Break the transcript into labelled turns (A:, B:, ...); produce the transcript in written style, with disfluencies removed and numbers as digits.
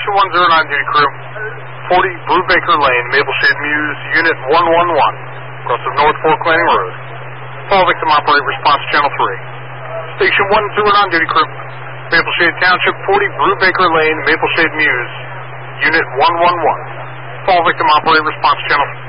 A: Station 109 duty crew, 40 Brubaker Lane, Mapleshade Mews, Unit 111, across of North Fork Landing Road. Fall victim operate response channel 3. Station 109 duty crew, Mapleshade Township, 40 Brubaker Lane, Mapleshade Mews, Unit 111. Fall victim operate response channel 3.